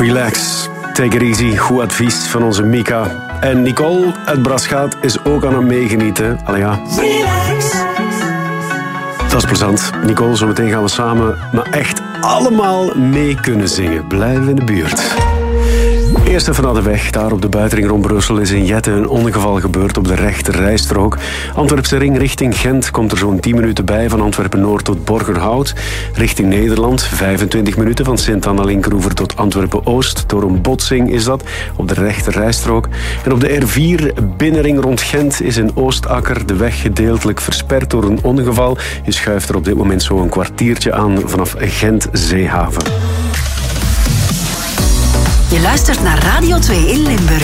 Relax, take it easy, goed advies van onze Mika. En Nicole uit Braschaat is ook aan het meegenieten. Allee ja. Relax. Dat is plezant. Nicole, zometeen gaan we samen maar echt allemaal mee kunnen zingen. Blijven in de buurt. Eerst even naar de weg. Daar op de buitenring rond Brussel is in Jette een ongeval gebeurd op de rechter rijstrook. Antwerpse ring richting Gent komt er zo'n 10 minuten bij. Van Antwerpen-Noord tot Borgerhout. Richting Nederland 25 minuten van Sint-Anna-Linkeroever tot Antwerpen-Oost. Door een botsing is dat op de rechter rijstrook. En op de R4 binnenring rond Gent is in Oostakker de weg gedeeltelijk versperd door een ongeval. Je schuift er op dit moment zo'n kwartiertje aan vanaf Gent-Zeehaven. Je luistert naar Radio 2 in Limburg.